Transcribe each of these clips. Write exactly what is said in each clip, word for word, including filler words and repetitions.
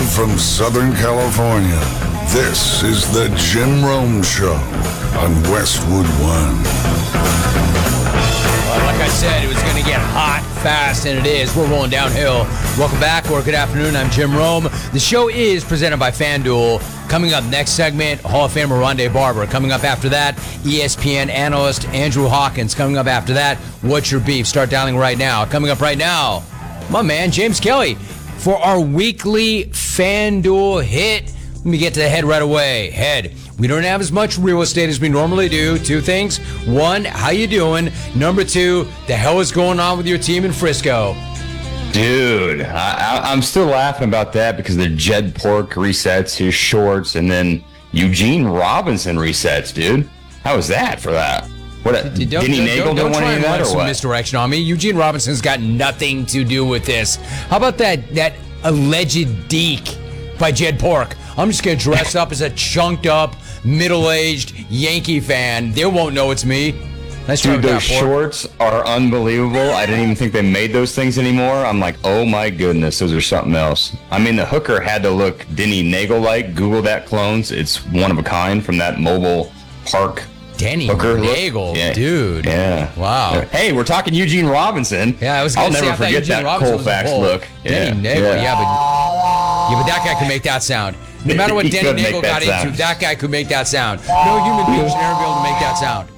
Live from Southern California, this is the Jim Rome Show on Westwood One. Well, like I said, it was going to get hot, fast, and it is. We're rolling downhill. Welcome back, or good afternoon. I'm Jim Rome. The show is presented by FanDuel. Coming up next segment, Hall of Famer Rondé Barber. Coming up after that, E S P N analyst Andrew Hawkins. Coming up after that, What's Your Beef? Start dialing right now. Coming up right now, my man, James Kelly, for our weekly FanDuel hit. Let me get to the head right away. Head. We don't have as much real estate as we normally do. Two things. One, how you doing? Number two, the hell is going on with your team in Frisco? Dude, I, I, I'm still laughing about that because the Jed Pork resets his shorts, and then Eugene Robinson resets, dude. How was that for that? What? A, Don't, Denny don't, Nagel don't, don't don't want try any and of that, run or some what? misdirection on me. Eugene Robinson's got nothing to do with this. How about that that alleged deke by Jed Pork? I'm just going to dress up as a chunked up, middle-aged Yankee fan. They won't know it's me. Nice try Dude, with those that, Pork. shorts are unbelievable. I didn't even think they made those things anymore. I'm like, oh my goodness, those are something else. I mean, the hooker had to look Denny Nagel-like. Google that clones. It's one of a kind from that mobile park Denny hooker look. Nagel, Yeah. dude. Yeah. Wow. Hey, we're talking Eugene Robinson. Yeah, I was I'll going to say, never I thought forget Eugene that Robinson was a Colfax bull. look. Denny Yeah. Nagel, yeah. Yeah. but yeah, but that guy could make that sound. No matter what He Denny could make Nagel that got sound. into, that guy could make that sound. No human being should ever be able to make that sound.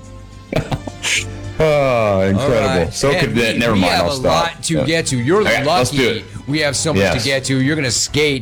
Oh, incredible. All right. So Man, could that. we, Never we mind, have I'll a stop. lot to Yeah. get to. You're Okay, let's do lucky it. we have so much Yes. to get to. You're going to skate